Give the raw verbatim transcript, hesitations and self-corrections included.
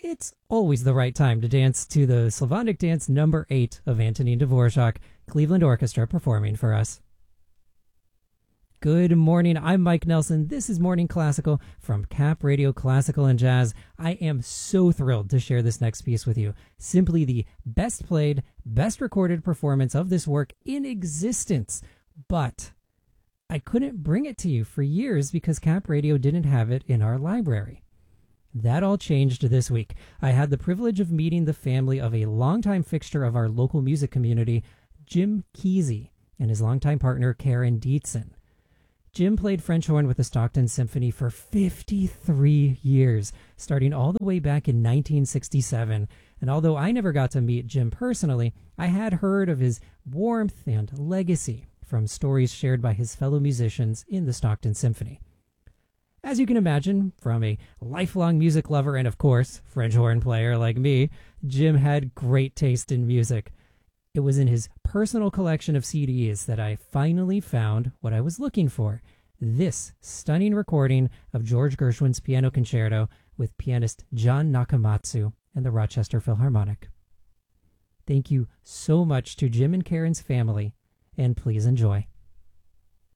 it's always the right time to dance to the Slavonic dance number eight of Antonin Dvorak, Cleveland Orchestra performing for us. Good morning, I'm Mike Nelson. This is Morning Classical from Cap Radio Classical and Jazz. I am so thrilled to share this next piece with you. Simply the best played, best recorded performance of this work in existence. But I couldn't bring it to you for years because Cap Radio didn't have it in our library. That all changed this week. I had the privilege of meeting the family of a longtime fixture of our local music community, Jim Kesey, and his longtime partner, Karen Dietzen. Jim played French horn with the Stockton Symphony for fifty-three years, starting all the way back in nineteen sixty-seven. And although I never got to meet Jim personally, I had heard of his warmth and legacy from stories shared by his fellow musicians in the Stockton Symphony. As you can imagine, from a lifelong music lover and, of course, French horn player like me, Jim had great taste in music. It was in his personal collection of C Ds that I finally found what I was looking for, this stunning recording of George Gershwin's Piano Concerto with pianist John Nakamatsu and the Rochester Philharmonic. Thank you so much to Jim and Karen's family, and please enjoy.